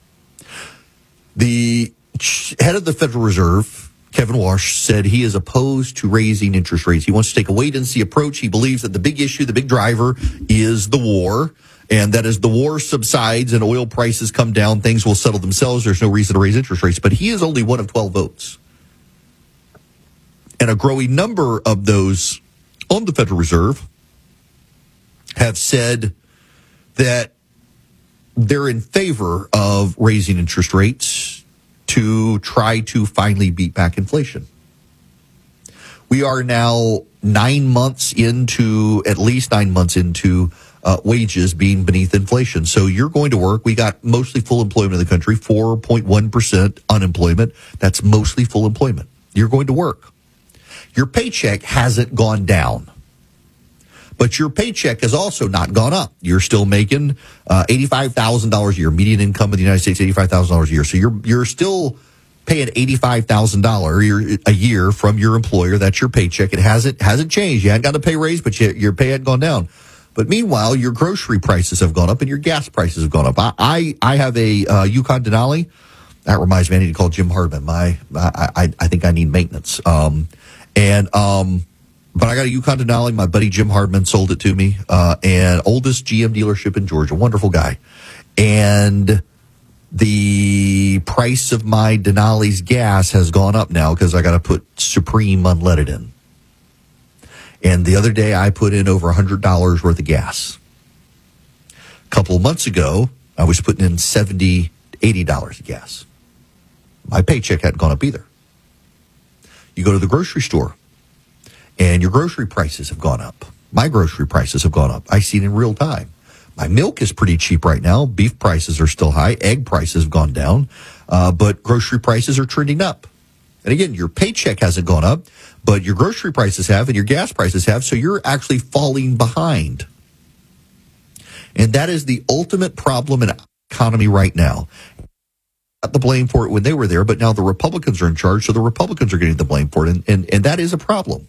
The head of the Federal Reserve, Kevin Walsh, said he is opposed to raising interest rates. He wants to take a wait-and-see approach. He believes that the big issue, the big driver, is the war, and that as the war subsides and oil prices come down, things will settle themselves. There's no reason to raise interest rates. But he is only one of 12 votes. And a growing number of those on the Federal Reserve have said that they're in favor of raising interest rates to try to finally beat back inflation. We are now at least 9 months into wages being beneath inflation. So you're going to work. We got mostly full employment in the country, 4.1% unemployment. That's mostly full employment. You're going to work. Your paycheck hasn't gone down. But your paycheck has also not gone up. You're still making $85,000 a year. Median income in the United States, $85,000 a year. So you're still paying $85,000 a year from your employer. That's your paycheck. It hasn't changed. You hadn't got a pay raise, but your pay hadn't gone down. But meanwhile, your grocery prices have gone up and your gas prices have gone up. I have a Yukon Denali. That reminds me, I need to call Jim Hardman. I think I need maintenance. But I got a Yukon Denali. My buddy Jim Hardman sold it to me. And oldest GM dealership in Georgia. Wonderful guy. And the price of my Denali's gas has gone up now because I got to put Supreme unleaded in. And the other day I put in over $100 worth of gas. A couple of months ago, I was putting in $70, $80 of gas. My paycheck hadn't gone up either. You go to the grocery store, and your grocery prices have gone up. My grocery prices have gone up. I see it in real time. My milk is pretty cheap right now. Beef prices are still high. Egg prices have gone down. But grocery prices are trending up. And again, your paycheck hasn't gone up, but your grocery prices have and your gas prices have. So you're actually falling behind. And that is the ultimate problem in the economy right now. Got the blame for it when they were there, but now the Republicans are in charge, so the Republicans are getting the blame for it. And that is a problem.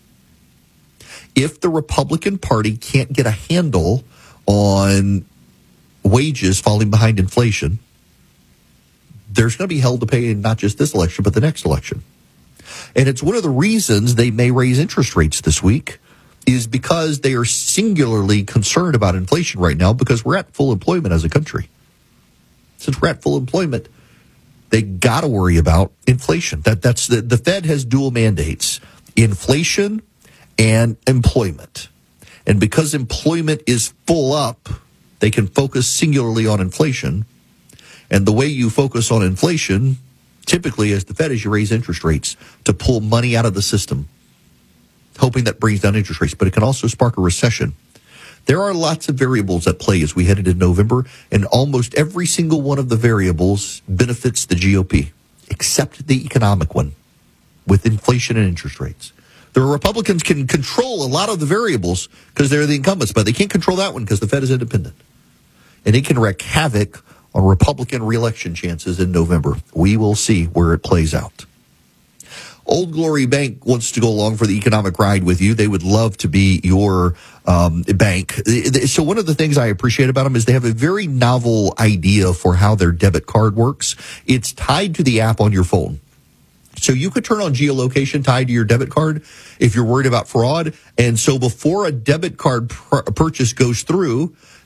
If the Republican Party can't get a handle on wages falling behind inflation, there's going to be hell to pay in not just this election, but the next election. And it's one of the reasons they may raise interest rates this week is because they are singularly concerned about inflation right now because we're at full employment as a country. Since we're at full employment, they got to worry about inflation. That's the Fed has dual mandates, inflation and employment. And because employment is full up, they can focus singularly on inflation. And the way you focus on inflation, typically as the Fed, is you raise interest rates to pull money out of the system, hoping that brings down interest rates. But it can also spark a recession. There are lots of variables at play as we head into November, and almost every single one of the variables benefits the GOP, except the economic one with inflation and interest rates. The Republicans can control a lot of the variables because they're the incumbents, but they can't control that one because the Fed is independent. And it can wreak havoc on Republican reelection chances in November. We will see where it plays out. Old Glory Bank wants to go along for the economic ride with you. They would love to be your bank. So one of the things I appreciate about them is they have a very novel idea for how their debit card works. It's tied to the app on your phone. So you could turn on geolocation tied to your debit card if you're worried about fraud. And so before a debit card purchase goes through,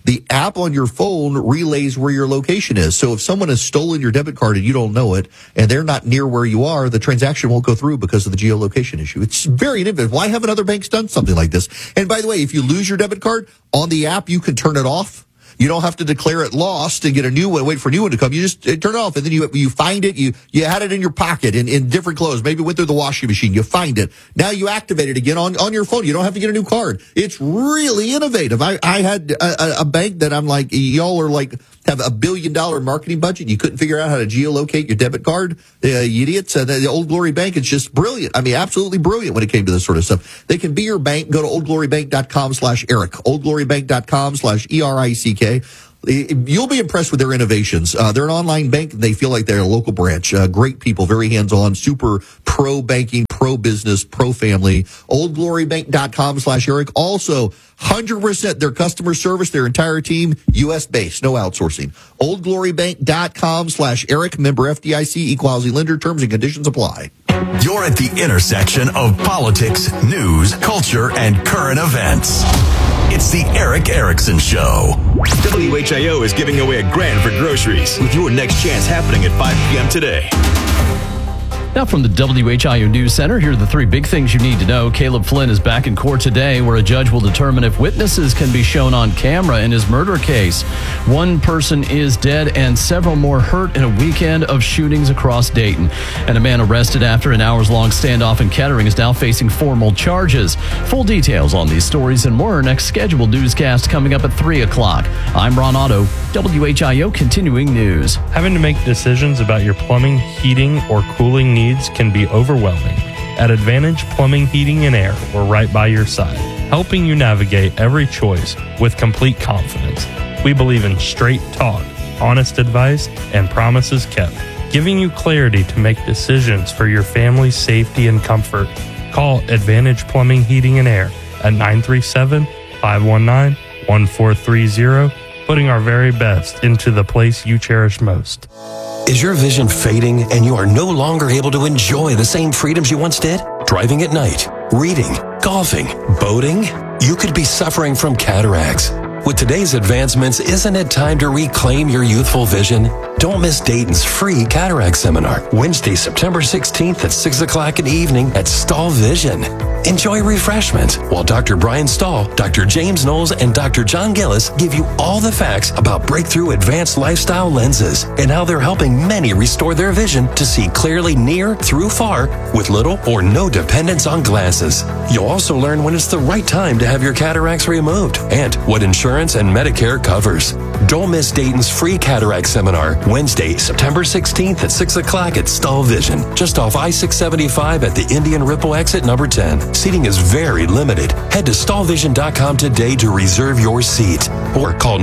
the app on your phone relays where your location is. So if someone has stolen your debit card and you don't know it, and they're not near where you are, the transaction won't go through because of the geolocation issue. It's very innovative. Why haven't other banks done something like this? And by the way, if you lose your debit card on the app, you can turn it off. You don't have to declare it lost and get a new one, wait for a new one to come. You just turn it off, and then you find it. You had it in your pocket in different clothes. Maybe it went through the washing machine. You find it. Now you activate it again on your phone. You don't have to get a new card. It's really innovative. I had a bank that I'm like, y'all are like, have $1 billion marketing budget. You couldn't figure out how to geolocate your debit card. You idiots. The Old Glory Bank is just brilliant. I mean, absolutely brilliant when it came to this sort of stuff. They can be your bank. Go to oldglorybank.com/Eric. oldglorybank.com/ERICK. You'll be impressed with their innovations. They're an online bank. They feel like they're a local branch. Great people, very hands-on, super pro-banking, pro-business, pro-family. oldglorybank.com/Eric. Also, 100% their customer service, their entire team, U.S.-based, no outsourcing. oldglorybank.com/Eric. Member FDIC, equal housing lender. Terms and conditions apply. You're at the intersection of politics, news, culture, and current events. It's the Eric Erickson Show. WHIO is giving away $1,000 for groceries with your next chance happening at 5 p.m. today. Now from the WHIO News Center, here are the 3 big things you need to know. Caleb Flynn is back in court today, where a judge will determine if witnesses can be shown on camera in his murder case. 1 person is dead and several more hurt in a weekend of shootings across Dayton. And a man arrested after an hours-long standoff in Kettering is now facing formal charges. Full details on these stories and more. Next scheduled newscast coming up at 3 o'clock. I'm Ron Otto, WHIO Continuing News. Having to make decisions about your plumbing, heating, or cooling needs can be overwhelming. At Advantage Plumbing, Heating, and Air, we're right by your side, helping you navigate every choice with complete confidence. We believe in straight talk, honest advice, and promises kept, giving you clarity to make decisions for your family's safety and comfort. Call Advantage Plumbing, Heating, and Air at 937-519-1430, putting our very best into the place you cherish most. Is your vision fading and you are no longer able to enjoy the same freedoms you once did? Driving at night, reading, golfing, boating? You could be suffering from cataracts. With today's advancements, isn't it time to reclaim your youthful vision? Don't miss Dayton's free cataract seminar, Wednesday, September 16th at 6 o'clock in the evening at Stahl Vision. Enjoy refreshments while Dr. Brian Stahl, Dr. James Knowles, and Dr. John Gillis give you all the facts about breakthrough advanced lifestyle lenses and how they're helping many restore their vision to see clearly near through far with little or no dependence on glasses. You'll also learn when it's the right time to have your cataracts removed and what insurance and Medicare covers. Don't miss Dayton's free cataract seminar, Wednesday, September 16th at 6 o'clock at Stahl Vision, just off I-675 at the Indian Ripple exit number 10. Seating is very limited. Head to stahlvision.com today to reserve your seat or call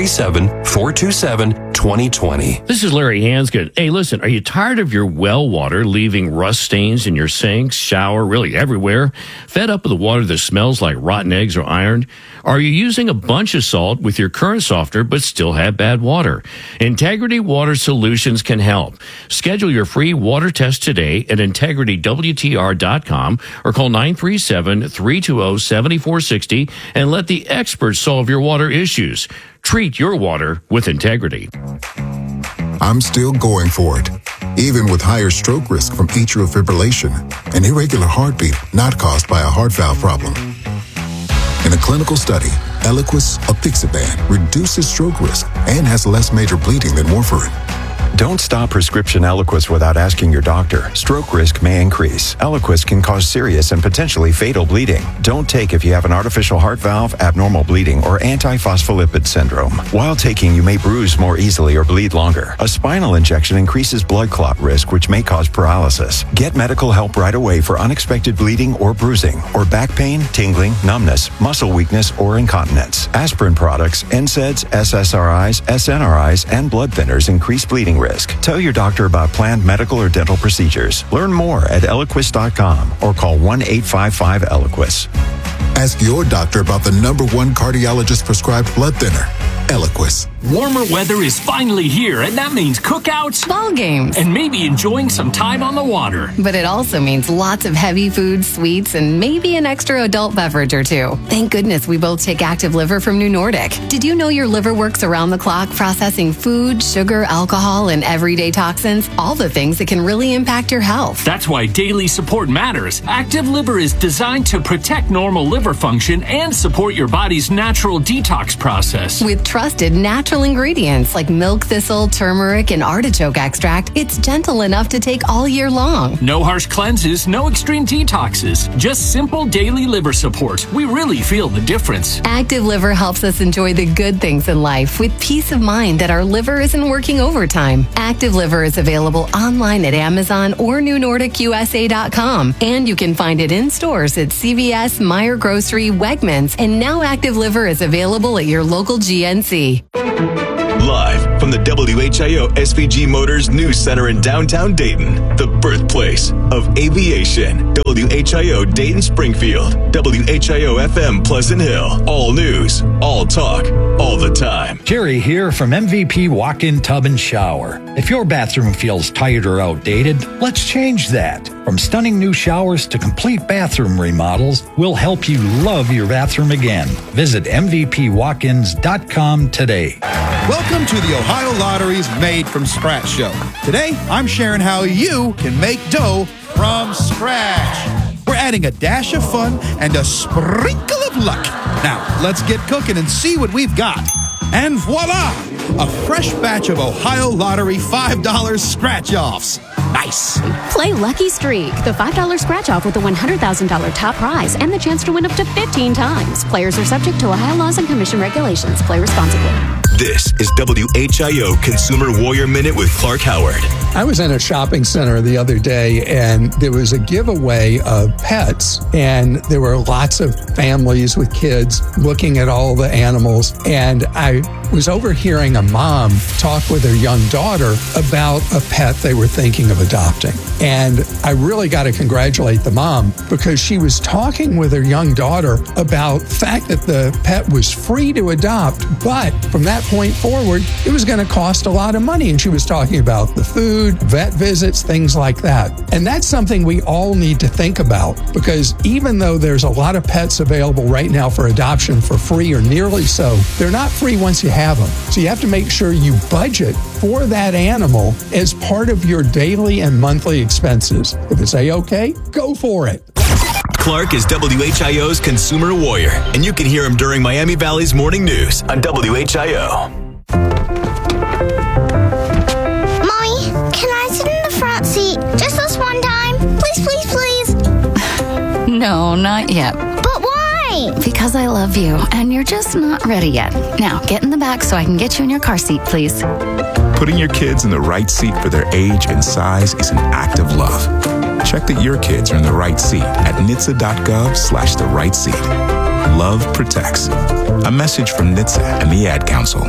937-427-2020. This is Larry Hansgood. Hey, listen, are you tired of your well water leaving rust stains in your sinks, shower, really everywhere? Fed up with the water that smells like rotten eggs or iron? Are you using a bunch of salt with your current softener but still have bad water? Integrity Water Solutions can help. Schedule your free water test today at integritywtr.com or call 937-320-7460 and let the experts solve your water issues. Treat your water with integrity. I'm still going for it, even with higher stroke risk from atrial fibrillation, an irregular heartbeat not caused by a heart valve problem. In a clinical study, Eliquis apixaban reduces stroke risk and has less major bleeding than warfarin. Don't stop prescription Eliquis without asking your doctor. Stroke risk may increase. Eliquis can cause serious and potentially fatal bleeding. Don't take if you have an artificial heart valve, abnormal bleeding, or antiphospholipid syndrome. While taking, you may bruise more easily or bleed longer. A spinal injection increases blood clot risk, which may cause paralysis. Get medical help right away for unexpected bleeding or bruising, or back pain, tingling, numbness, muscle weakness, or incontinence. Aspirin products, NSAIDs, SSRIs, SNRIs, and blood thinners increase bleeding risk. Tell your doctor about planned medical or dental procedures. Learn more at Eliquis.com or call 1-855-ELIQUIS. Ask your doctor about the #1 cardiologist prescribed blood thinner, Eliquis. Warmer weather is finally here, and that means cookouts, ball games, and maybe enjoying some time on the water. But it also means lots of heavy foods, sweets, and maybe an extra adult beverage or two. Thank goodness we both take Active Liver from New Nordic. Did you know your liver works around the clock processing food, sugar, alcohol, and everyday toxins? All the things that can really impact your health. That's why daily support matters. Active Liver is designed to protect normal liver function and support your body's natural detox process. With trusted natural ingredients like milk thistle, turmeric, and artichoke extract, it's gentle enough to take all year long. No harsh cleanses, no extreme detoxes, just simple daily liver support. We really feel the difference. Active Liver helps us enjoy the good things in life with peace of mind that our liver isn't working overtime. Active Liver is available online at Amazon or NewNordicUSA.com, and you can find it in stores at CVS, Meijer Grocery, Wegmans, and now Active Liver is available at your local GNC. Live from the WHIO SVG Motors News Center in downtown Dayton, the birthplace of aviation. WHIO Dayton Springfield, WHIO FM Pleasant Hill. All news, all talk, all the time. Jerry here from MVP Walk-In Tub and Shower. If your bathroom feels tired or outdated, let's change that. From stunning new showers to complete bathroom remodels, we'll help you love your bathroom again. Visit MVPWalkins.com today. Welcome to the Ohio Lottery's Made from Scratch show. Today, I'm sharing how you can make dough from scratch. We're adding a dash of fun and a sprinkle of luck. Now, let's get cooking and see what we've got. And voila! A fresh batch of Ohio Lottery $5 scratch-offs. Nice. Play Lucky Streak, the $5 scratch-off with a $100,000 top prize and the chance to win up to 15 times. Players are subject to Ohio laws and commission regulations. Play responsibly. This is WHIO Consumer Warrior Minute with Clark Howard. I was in a shopping center the other day, and there was a giveaway of pets, and there were lots of families with kids looking at all the animals, and I was overhearing a mom talk with her young daughter about a pet they were thinking of adopting. And I really got to congratulate the mom, because she was talking with her young daughter about the fact that the pet was free to adopt, but from that point forward, it was going to cost a lot of money. And she was talking about the food, vet visits, things like that. And that's something we all need to think about, because even though there's a lot of pets available right now for adoption for free or nearly so, they're not free once you have them. So you have to make sure you budget for that animal as part of your daily and monthly expenses. If it's A-OK, go for it. Clark is WHIO's Consumer Warrior, and you can hear him during Miami Valley's morning news on WHIO. Mommy, can I sit in the front seat just this one time? Please, please, please. No, not yet. But why? Because I love you, and you're just not ready yet. Now, get in the back so I can get you in your car seat, please. Putting your kids in the right seat for their age and size is an act of love. Check that your kids are in the right seat at NHTSA.gov/the right seat. Love protects. A message from NHTSA and the Ad Council.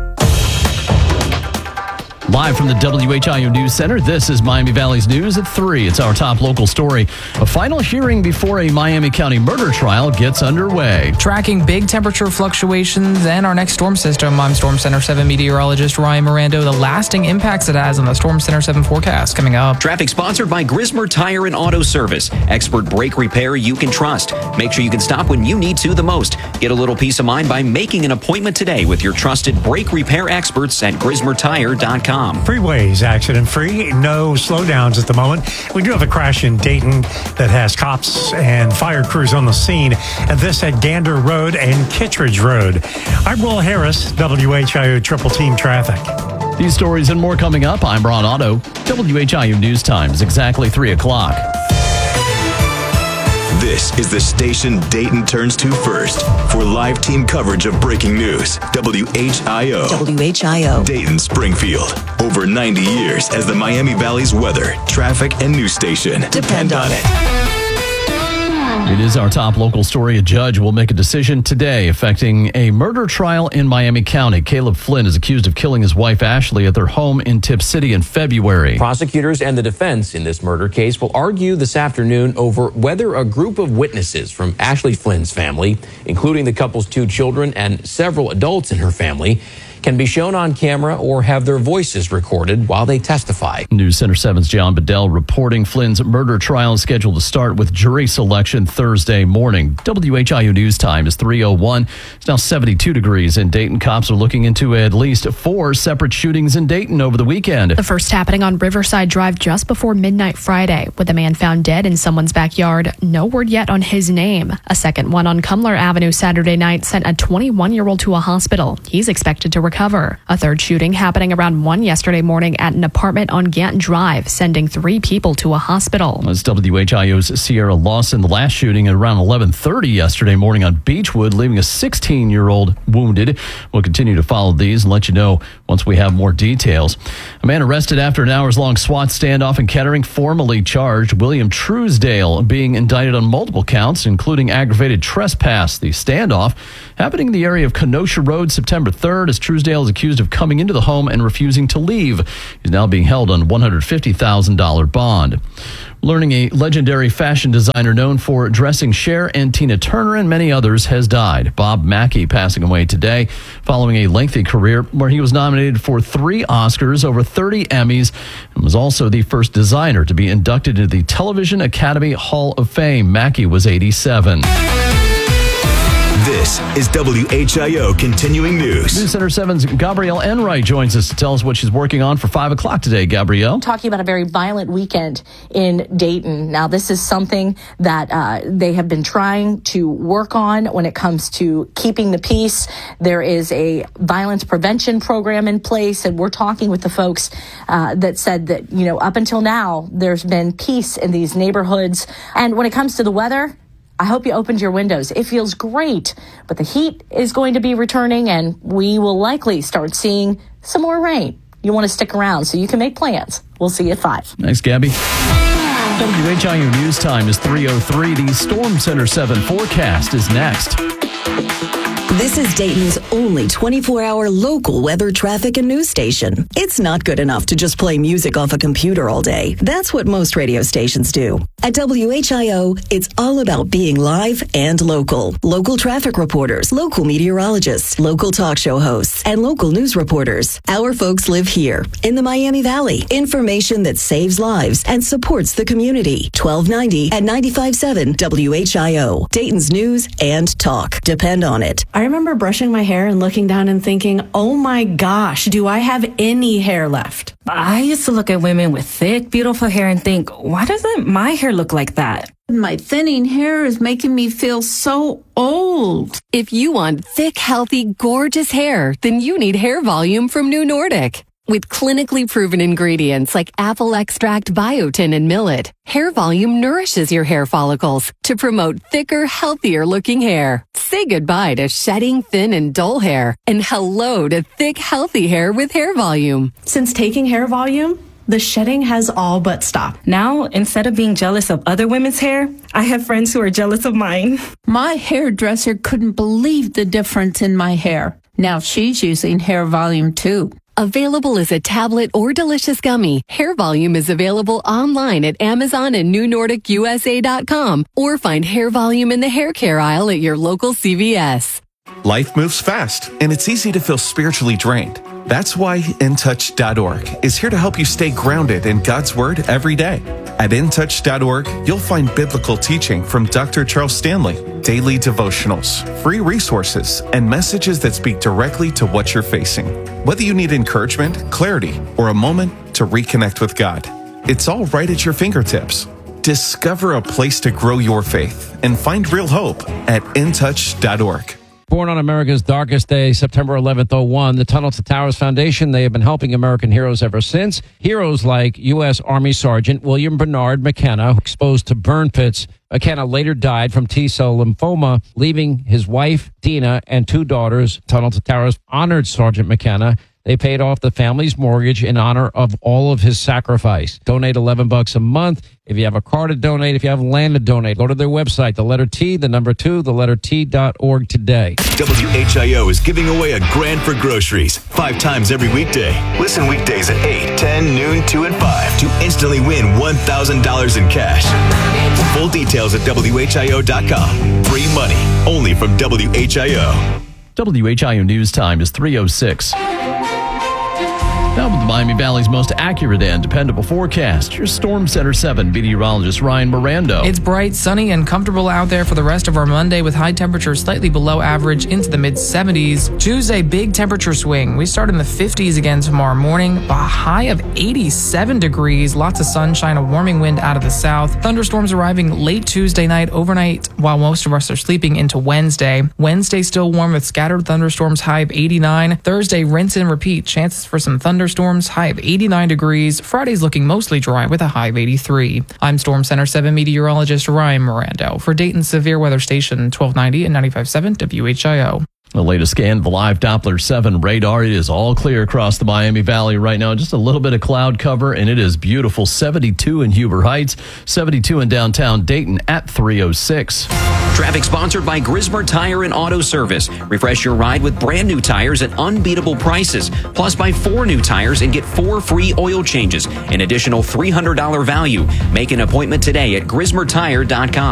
Live from the WHIO News Center, this is Miami Valley's News at 3. It's our top local story. A final hearing before a Miami County murder trial gets underway. Tracking big temperature fluctuations and our next storm system, I'm Storm Center 7 meteorologist Ryan Mirando. The lasting impacts it has on the Storm Center 7 forecast coming up. Traffic sponsored by Grismer Tire and Auto Service. Expert brake repair you can trust. Make sure you can stop when you need to the most. Get a little peace of mind by making an appointment today with your trusted brake repair experts at GrismerTire.com. Freeways accident-free, no slowdowns at the moment. We do have a crash in Dayton that has cops and fire crews on the scene, and this at Gander Road and Kittredge Road. I'm Will Harris, WHIO Triple Team Traffic. These stories and more coming up. I'm Ron Otto. WHIO News Times, exactly 3 o'clock. This is the station Dayton turns to first for live team coverage of breaking news. WHIO. WHIO. Dayton, Springfield. Over 90 years as the Miami Valley's weather, traffic, and news station. Depend on it. It is our top local story. A judge will make a decision today affecting a murder trial in Miami County. Caleb Flynn is accused of killing his wife Ashley at their home in Tip City in February. Prosecutors and the defense in this murder case will argue this afternoon over whether a group of witnesses from Ashley Flynn's family, including the couple's 2 children and several adults in her family, can be shown on camera or have their voices recorded while they testify. News Center 7's John Bedell reporting Flynn's murder trial is scheduled to start with jury selection Thursday morning. WHIO News Time is 3:01. It's now 72 degrees in Dayton. Cops are looking into at least 4 separate shootings in Dayton over the weekend. The first happening on Riverside Drive just before midnight Friday, with a man found dead in someone's backyard. No word yet on his name. A second one on Cumler Avenue Saturday night sent a 21-year-old to a hospital. He's expected to recover. A third shooting happening around 1 yesterday morning at an apartment on Ganton Drive, sending 3 people to a hospital. That's WHIO's Sierra Lawson. The last shooting at around 11:30 yesterday morning on Beechwood, leaving a 16-year-old wounded. We'll continue to follow these and let you know once we have more details. A man arrested after an hours-long SWAT standoff in Kettering, formally charged. William Truesdale being indicted on multiple counts, including aggravated trespass. The standoff happening in the area of Kenosha Road September 3rd as Truesdale is accused of coming into the home and refusing to leave. He's now being held on $150,000 bond. Learning a legendary fashion designer known for dressing Cher and Tina Turner and many others has died. Bob Mackie passing away today following a lengthy career where he was nominated for 3 Oscars, over 30 Emmys, and was also the first designer to be inducted into the Television Academy Hall of Fame. Mackie was 87. This is WHIO Continuing News. News Center 7's Gabrielle Enright joins us to tell us what she's working on for 5 o'clock today. Gabrielle? Talking about a very violent weekend in Dayton. Now, this is something that they have been trying to work on when it comes to keeping the peace. There is a violence prevention program in place, and we're talking with the folks that said that, you know, up until now, there's been peace in these neighborhoods. And when it comes to the weather, I hope you opened your windows. It feels great, but the heat is going to be returning, and we will likely start seeing some more rain. You want to stick around so you can make plans. We'll see you at 5. Thanks, Gabby. WHIO News Time is 3:03. The Storm Center 7 forecast is next. This is Dayton's only 24-hour local weather, traffic, and news station. It's not good enough to just play music off a computer all day. That's what most radio stations do. At WHIO, it's all about being live and local. Local traffic reporters, local meteorologists, local talk show hosts, and local news reporters. Our folks live here in the Miami Valley. Information that saves lives and supports the community. 1290 at 95.7 WHIO. Dayton's news and talk. Depend on it. I remember brushing my hair and looking down and thinking, oh my gosh, do I have any hair left? I used to look at women with thick, beautiful hair and think, why doesn't my hair look like that? My thinning hair is making me feel so old. If you want thick, healthy, gorgeous hair, then you need Hair Volume from New Nordic. With clinically proven ingredients like apple extract, biotin, and millet, Hair Volume nourishes your hair follicles to promote thicker, healthier looking hair. Say goodbye to shedding, thin, and dull hair, and hello to thick, healthy hair with Hair Volume. Since taking Hair Volume, the shedding has all but stopped. Now, instead of being jealous of other women's hair, I have friends who are jealous of mine. My hairdresser couldn't believe the difference in my hair. Now she's using Hair Volume too. Available as a tablet or delicious gummy, Hair Volume is available online at Amazon and NewNordicUSA.com, or find Hair Volume in the hair care aisle at your local CVS. Life moves fast, and it's easy to feel spiritually drained. That's why InTouch.org is here to help you stay grounded in God's Word every day. At InTouch.org, you'll find biblical teaching from Dr. Charles Stanley, daily devotionals, free resources, and messages that speak directly to what you're facing. Whether you need encouragement, clarity, or a moment to reconnect with God, it's all right at your fingertips. Discover a place to grow your faith and find real hope at InTouch.org. Born on America's darkest day, September 11th, 01, the Tunnel to Towers Foundation, they have been helping American heroes ever since. Heroes like U.S. Army Sergeant William Bernard McKenna, exposed to burn pits. McKenna later died from T-cell lymphoma, leaving his wife, Dina, and 2 daughters. Tunnel to Towers honored Sergeant McKenna They paid off the family's mortgage in honor of all of his sacrifice. Donate $11 a month. If you have a car to donate, if you have land to donate, go to their website, the letter T, the number 2, the letter T.org today. WHIO is giving away $1,000 for groceries 5 times every weekday. Listen weekdays at 8, 10, noon, 2, and 5 to instantly win $1,000 in cash. Full details at WHIO.com. Free money only from WHIO. WHIO News Time is 3:06. Now with the Miami Valley's most accurate and dependable forecast, your Storm Center 7 meteorologist Ryan Mirando. It's bright, sunny, and comfortable out there for the rest of our Monday with high temperatures slightly below average into the mid-70s. Tuesday, big temperature swing. We start in the 50s again tomorrow morning, a high of 87 degrees, lots of sunshine, a warming wind out of the south. Thunderstorms arriving late Tuesday night, overnight, while most of us are sleeping into Wednesday. Wednesday still warm with scattered thunderstorms, high of 89. Thursday, rinse and repeat. Chances for some thunderstorms, high of 89 degrees. Friday's looking mostly dry with a high of 83. I'm Storm Center 7 meteorologist Ryan Mirando for Dayton's Severe Weather Station 1290 and 95.7 WHIO. The latest scan of the live Doppler 7 radar. It is all clear across the Miami Valley right now. Just a little bit of cloud cover, and it is beautiful. 72 in Huber Heights, 72 in downtown Dayton at 3:06. Traffic sponsored by Grismer Tire and Auto Service. Refresh your ride with brand new tires at unbeatable prices. Plus, buy 4 new tires and get 4 free oil changes. An additional $300 value. Make an appointment today at GrismerTire.com.